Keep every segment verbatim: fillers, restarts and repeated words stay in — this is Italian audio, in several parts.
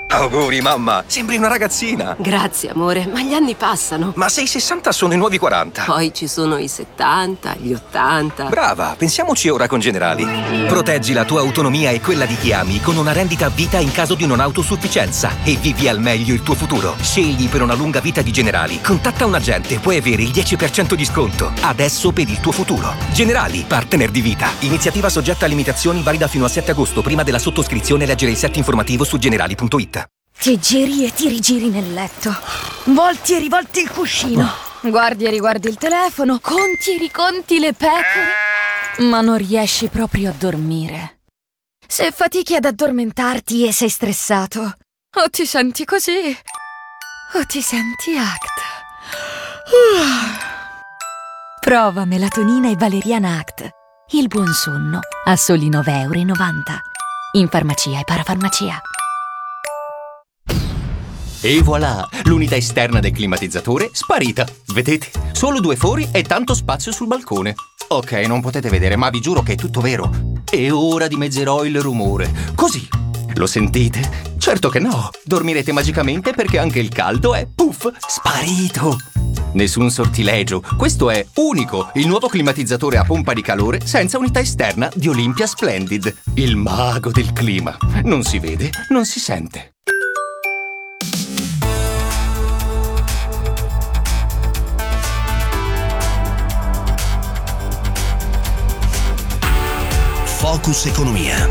Auguri mamma, sembri una ragazzina. Grazie amore, ma gli anni passano. Ma se i sessanta sono i nuovi quaranta. Poi ci sono i settanta, gli ottanta. Brava, pensiamoci ora con Generali. Proteggi la tua autonomia e quella di chi ami con una rendita a vita in caso di non autosufficienza e vivi al meglio il tuo futuro. Scegli per una lunga vita di Generali. Contatta un agente, puoi avere il dieci per cento di sconto. Adesso per il tuo futuro. Generali, partner di vita. Iniziativa soggetta a limitazioni, valida fino al sette agosto. Prima della sottoscrizione leggere il set informativo su generali punto it. Ti giri e ti rigiri nel letto, volti e rivolti il cuscino, guardi e riguardi il telefono, conti e riconti le pecore, ma non riesci proprio a dormire. Se fatichi ad addormentarti e sei stressato, o ti senti così, o ti senti Act. Prova melatonina e valeriana Act. Il buon sonno a soli nove e novanta euro. In farmacia e parafarmacia. E voilà, l'unità esterna del climatizzatore sparita. Vedete? Solo due fori e tanto spazio sul balcone. Ok, non potete vedere, ma vi giuro che è tutto vero. E ora dimezzerò il rumore. Così. Lo sentite? Certo che no. Dormirete magicamente perché anche il caldo è, puff, sparito. Nessun sortilegio. Questo è unico, il nuovo climatizzatore a pompa di calore senza unità esterna di Olympia Splendid. Il mago del clima. Non si vede, non si sente. Focus Economia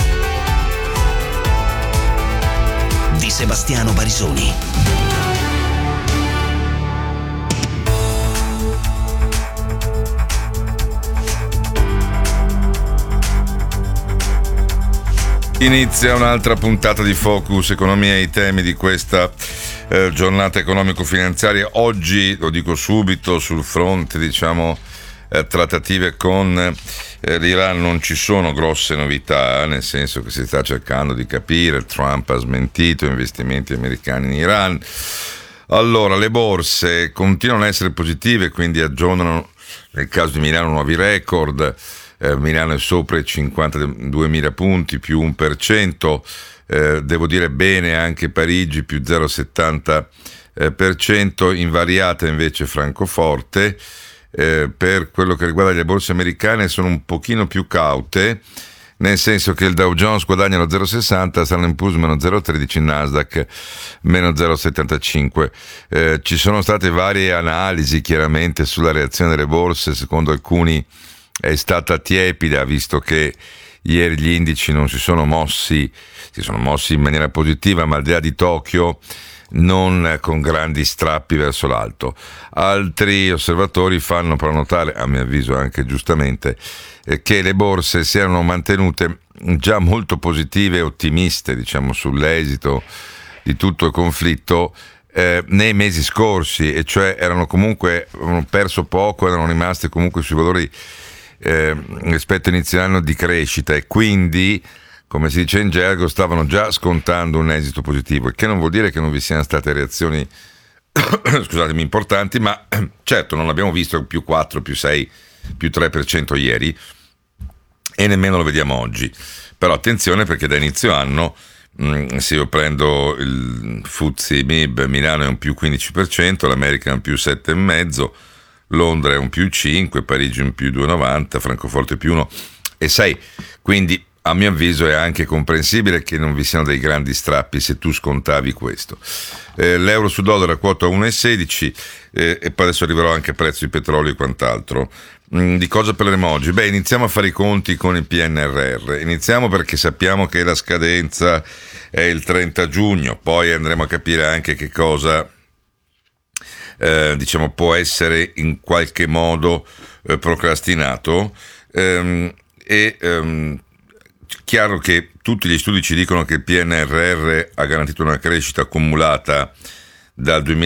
di Sebastiano Barisoni. Inizia un'altra puntata di Focus Economia, i temi di questa eh, giornata economico-finanziaria. Oggi, lo dico subito, sul fronte, diciamo, eh, trattative con eh, l'Iran non ci sono grosse novità, nel senso che si sta cercando di capire. Trump ha smentito investimenti americani in Iran. Allora, le borse continuano a essere positive, quindi aggiornano, nel caso di Milano, nuovi record. Eh, Milano è sopra i cinquantaduemila punti, più uno per cento. Eh, devo dire bene anche Parigi, più zero virgola settanta per cento. Invariata invece Francoforte. Eh, per quello che riguarda le borse americane sono un pochino più caute, nel senso che il Dow Jones guadagna lo zero virgola sessanta, Standard and Poor's meno zero virgola tredici, Nasdaq meno zero virgola settantacinque. Eh, ci sono state varie analisi chiaramente sulla reazione delle borse. Secondo alcuni è stata tiepida, visto che ieri gli indici non si sono mossi, si sono mossi in maniera positiva, ma al di là di Tokyo non con grandi strappi verso l'alto. Altri osservatori fanno però notare, a mio avviso anche giustamente, eh, che le borse si erano mantenute già molto positive e ottimiste, diciamo, sull'esito di tutto il conflitto eh, nei mesi scorsi, e cioè erano comunque, avevano perso poco, erano rimaste comunque sui valori eh, rispetto all'inizio anno di crescita, e quindi, come si dice in gergo, stavano già scontando un esito positivo, il che non vuol dire che non vi siano state reazioni scusatemi, importanti, ma certo non abbiamo visto più quattro, più sei, più tre per cento ieri, e nemmeno lo vediamo oggi. Però attenzione, perché da inizio anno, mh, se io prendo il F T S E M I B, Milano è un più quindici per cento, l'America è un più sette virgola cinque per cento, Londra è un più cinque, Parigi un più due virgola novanta, Francoforte più uno virgola sei, quindi a mio avviso è anche comprensibile che non vi siano dei grandi strappi se tu scontavi questo. Eh, l'euro su dollaro a quota uno virgola sedici, eh, e poi adesso arriverò anche a prezzo di petrolio e quant'altro. Mm, di cosa parleremo oggi? Beh, iniziamo a fare i conti con il P N R R. Iniziamo perché sappiamo che la scadenza è il trenta giugno, poi andremo a capire anche che cosa eh, diciamo può essere in qualche modo eh, procrastinato, ehm, e ehm, chiaro che tutti gli studi ci dicono che il P N R R ha garantito una crescita accumulata dal